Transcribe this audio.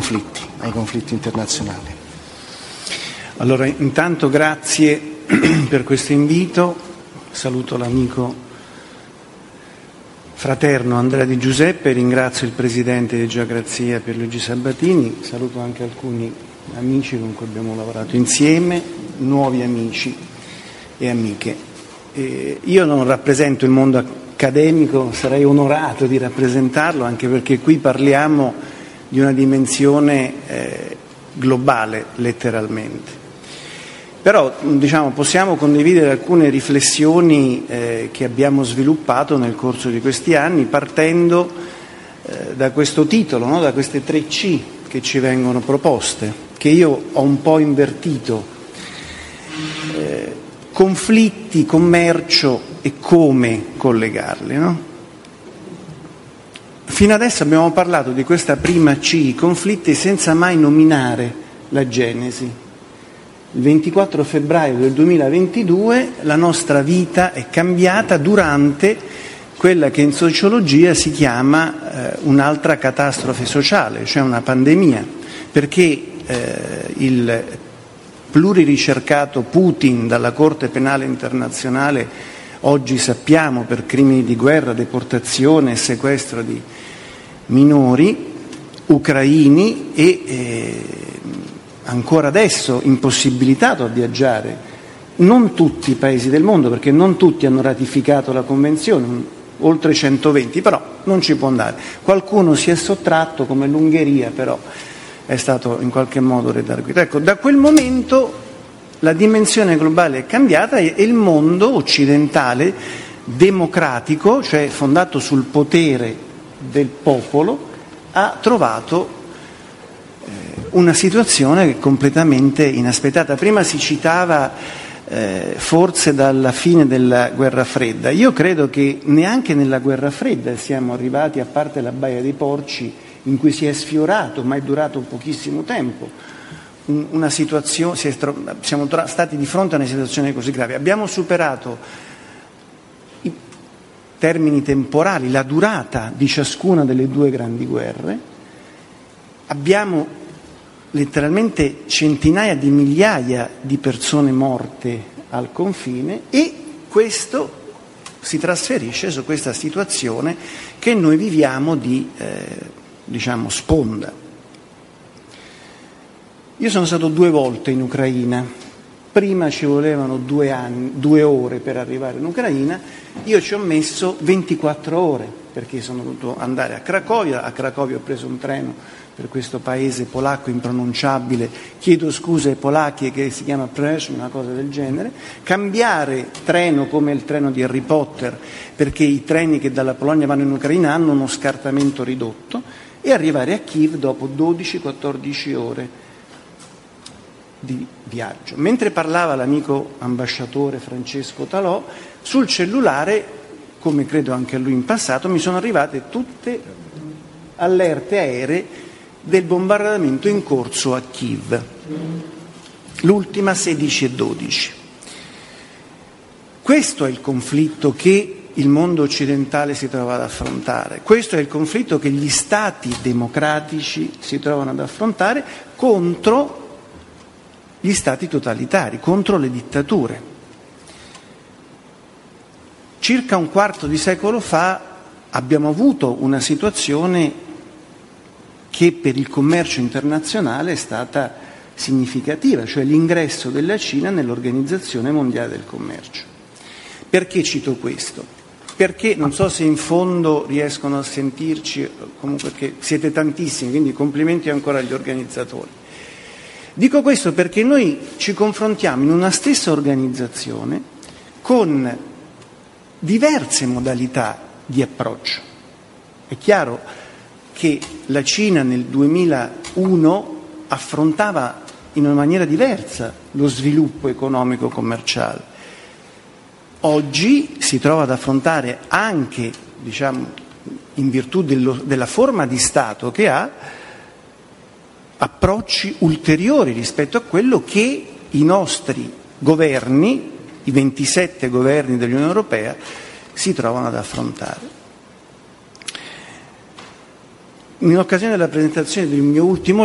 conflitti internazionali. Allora, intanto grazie per questo invito, saluto l'amico fraterno Andrea Di Giuseppe, ringrazio il Presidente di Geograzia Pierluigi Sabatini, saluto anche alcuni amici con cui abbiamo lavorato insieme, nuovi amici e amiche. Io non rappresento il mondo accademico, sarei onorato di rappresentarlo, anche perché qui parliamo di una dimensione globale, letteralmente. Però possiamo condividere alcune riflessioni che abbiamo sviluppato nel corso di questi anni, partendo da questo titolo, no? Da queste 3 C che ci vengono proposte, che io ho un po' invertito: conflitti, commercio e come collegarli, no? Fino adesso abbiamo parlato di questa prima C, i conflitti, senza mai nominare la genesi. Il 24 febbraio del 2022 la nostra vita è cambiata durante quella che in sociologia si chiama un'altra catastrofe sociale, cioè una pandemia, perché il pluriricercato Putin dalla Corte Penale Internazionale, oggi sappiamo per crimini di guerra, deportazione e sequestro di minori ucraini e ancora adesso impossibilitato a viaggiare. Non tutti i paesi del mondo, perché non tutti hanno ratificato la Convenzione, oltre 120, però non ci può andare. Qualcuno si è sottratto, come l'Ungheria, però è stato in qualche modo redarguito. Ecco, da quel momento la dimensione globale è cambiata e il mondo occidentale democratico, cioè fondato sul potere del popolo, ha trovato una situazione completamente inaspettata. Prima si citava forse dalla fine della guerra fredda. Io credo che neanche nella guerra fredda siamo arrivati, a parte la Baia dei Porci, in cui si è sfiorato, ma è durato pochissimo tempo, una situazione, siamo stati di fronte a una situazione così grave. Abbiamo superato i termini temporali, la durata di ciascuna delle 2 grandi guerre, abbiamo letteralmente centinaia di migliaia di persone morte al confine, e questo si trasferisce su questa situazione che noi viviamo di sponda. Io sono stato 2 volte in Ucraina. Prima ci volevano 2 ore per arrivare in Ucraina, io ci ho messo 24 ore perché sono dovuto andare a Cracovia ho preso un treno per questo paese polacco impronunciabile, chiedo scusa ai polacchi, che si chiama Presz, una cosa del genere, cambiare treno come il treno di Harry Potter, perché i treni che dalla Polonia vanno in Ucraina hanno uno scartamento ridotto, e arrivare a Kiev dopo 12-14 ore di viaggio. Mentre parlava l'amico ambasciatore Francesco Talò, sul cellulare, come credo anche a lui in passato, mi sono arrivate tutte allerte aeree del bombardamento in corso a Kiev, l'ultima 16:12. Questo è il conflitto che il mondo occidentale si trova ad affrontare, questo è il conflitto che gli stati democratici si trovano ad affrontare contro gli stati totalitari, contro le dittature. Circa un quarto di secolo fa abbiamo avuto una situazione che per il commercio internazionale è stata significativa, cioè l'ingresso della Cina nell'Organizzazione Mondiale del Commercio. Perché cito questo? Perché non so se in fondo riescono a sentirci, comunque che siete tantissimi, quindi complimenti ancora agli organizzatori. Dico questo perché noi ci confrontiamo in una stessa organizzazione con diverse modalità di approccio. È chiaro che la Cina nel 2001 affrontava in una maniera diversa lo sviluppo economico-commerciale. Oggi si trova ad affrontare anche, in virtù della forma di Stato che ha, approcci ulteriori rispetto a quello che i nostri governi, i 27 governi dell'Unione Europea, si trovano ad affrontare. In occasione della presentazione del mio ultimo